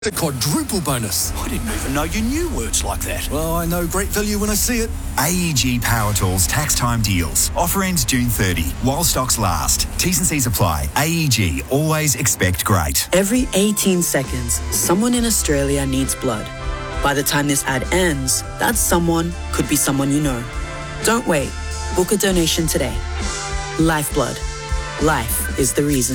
The quadruple bonus. I didn't even know you knew words like that. Well, I know great value when I see it. AEG Power Tools tax time deals. Offer ends June 30 while stocks last. T's and C's apply. AEG, always expect great. Every 18 seconds, someone in Australia needs blood. By the time this ad ends, that someone could be someone you know. Don't wait. Book a donation today. Lifeblood. Life is the reason.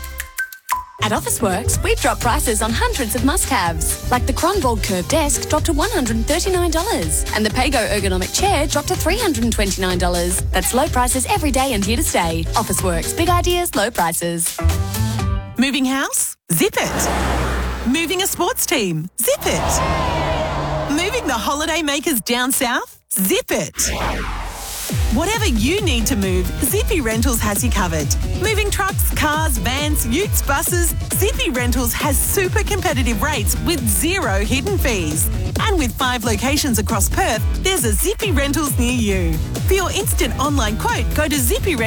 At Officeworks, we've dropped prices on hundreds of must-haves, like the Kronborg Curve Desk dropped to $139, and the Pago Ergonomic Chair dropped to $329. That's low prices every day and here to stay. Officeworks, big ideas, low prices. Moving house? Zip it. Moving a sports team? Zip it. Moving the holiday makers down south? Zip it. Whatever you need to move, Zippy Rentals has you covered. Moving trucks, cars, vans, utes, buses, Zippy Rentals has super competitive rates with zero hidden fees. And with 5 locations across Perth, there's a Zippy Rentals near you. For your instant online quote, go to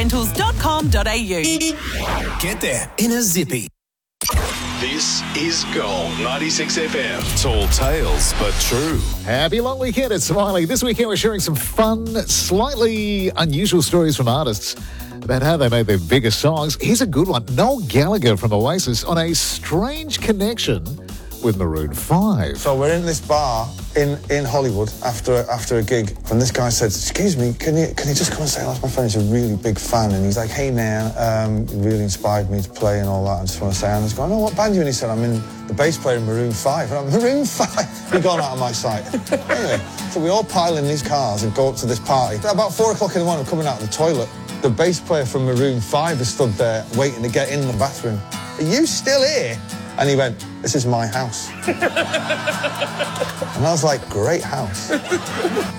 zippyrentals.com.au. Get there in a Zippy. This is Gold 96 FM. Tall tales, but true. Happy long weekend at Smiley. This weekend we're sharing some fun, slightly unusual stories from artists about how they made their biggest songs. Here's a good one. Noel Gallagher from Oasis on a strange connection with Maroon 5. So we're in this bar in Hollywood after a gig, and this guy said, "Excuse me, can you just come and say hello to my friend? He's a really big fan." And he's like, "Hey man, it really inspired me to play and all that. I just want to say," and I was going, "Oh, what band are you in?" He said, "I'm in the bass player in Maroon 5. And I'm, Maroon 5? You've gone out of my sight. Anyway, so we all pile in these cars and go up to this party. About 4 o'clock in the morning, we're coming out of the toilet. The bass player from Maroon 5 is stood there waiting to get in the bathroom. "Are you still here?" And he went, "This is my house." And I was like, "Great house."